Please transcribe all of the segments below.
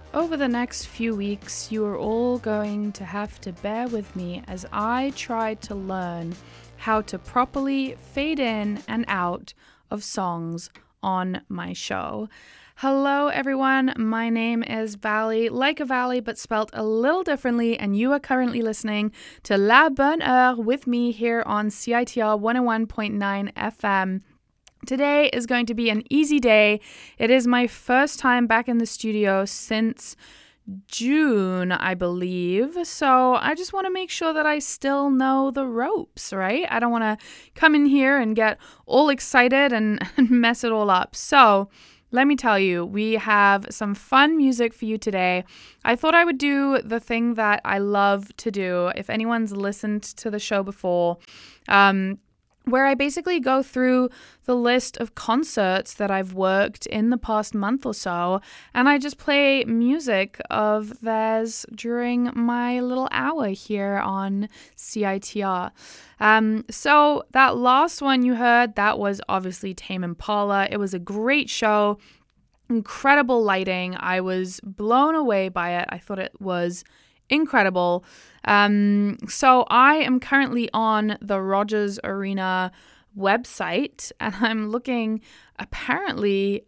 Over the next few weeks, you are all going to have to bear with me as I try to learn how to properly fade in and out of songs on my show. Hello, everyone. My name is Valley, like a valley, but spelt a little differently, and you are currently listening to La Bonne Heure with me here on CITR 101.9 FM. Today is going to be an easy day. It is my first time back in the studio since June, I believe. So I just want to make sure that I still know the ropes, right? I don't want to come in here and get all excited and mess it all up. So let me tell you, we have some fun music for you today. I thought I would do the thing that I love to do. If anyone's listened to the show before, where I basically go through the list of concerts that I've worked in the past month or so, and I just play music of theirs during my little hour here on CITR. So that last one you heard, that was obviously Tame Impala. It was a great show, incredible lighting. I was blown away by it. I thought it was incredible. So I am currently on the Rogers Arena website, and I'm looking. Apparently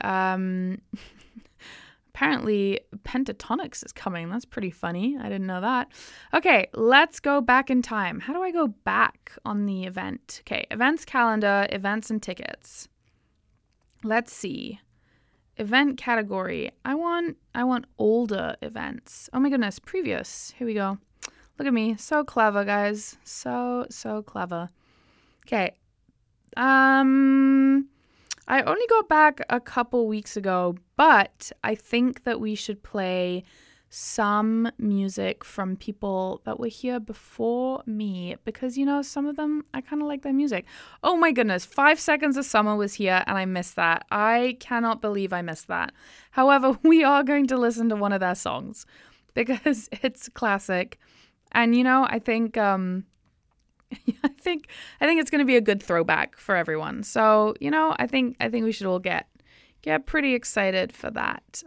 Pentatonix is coming. That's pretty funny. I didn't know that. Okay, let's go back in time. How do I go back on the event? Okay, events calendar, events and tickets. Let's see. Event category. I want older events. Oh my goodness, previous. Here we go. Look at me. So clever, guys. So clever. Okay. I only got back a couple weeks ago, but I think that we should play some music from people that were here before me because, you know, some of them, I kind of like their music. Oh my goodness, 5 Seconds of Summer was here and I missed that. I cannot believe I missed that. However, we are going to listen to one of their songs because it's classic. And, you know, I think I think it's going to be a good throwback for everyone. So, you know, I think we should all get pretty excited for that.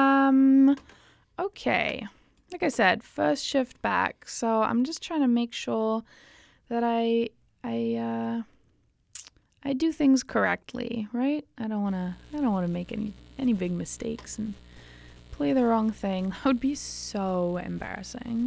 Okay, like I said, first shift back. So I'm just trying to make sure that I do things correctly, right? I don't want to make any big mistakes and play the wrong thing. That would be so embarrassing.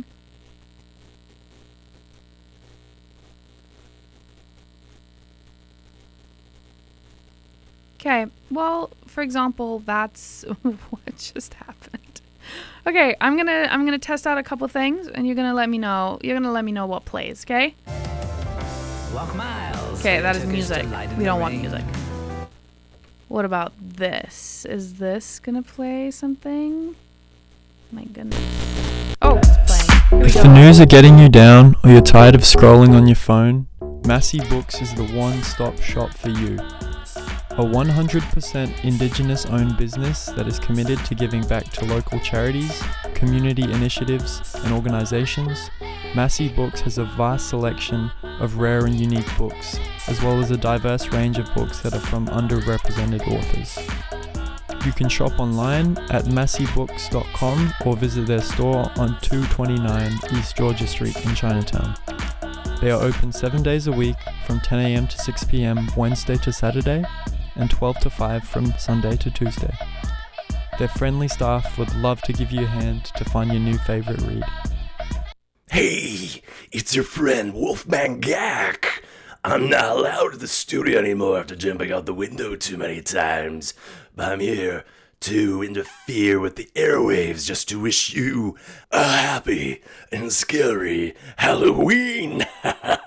Okay, well, for example, that's what just happened. Okay, I'm gonna test out a couple things, and you're gonna let me know. You're gonna let me know what plays, okay? Walk miles. Okay, that is music. We don't want music. What about this? Is this gonna play something? My goodness. Oh, it's playing. Here we If go. the news are getting you down, or you're tired of scrolling on your phone, Massey Books is the one-stop shop for you. A 100% Indigenous-owned business that is committed to giving back to local charities, community initiatives, and organizations, Massey Books has a vast selection of rare and unique books, as well as a diverse range of books that are from underrepresented authors. You can shop online at masseybooks.com or visit their store on 229 East Georgia Street in Chinatown. They are open 7 days a week from 10 a.m. to 6 p.m. Wednesday to Saturday, and 12 to 5 from Sunday to Tuesday. Their friendly staff would love to give you a hand to find your new favorite read. Hey, it's your friend Wolfman Gak. I'm not allowed to the studio anymore after jumping out the window too many times, but I'm here to interfere with the airwaves just to wish you a happy and scary Halloween.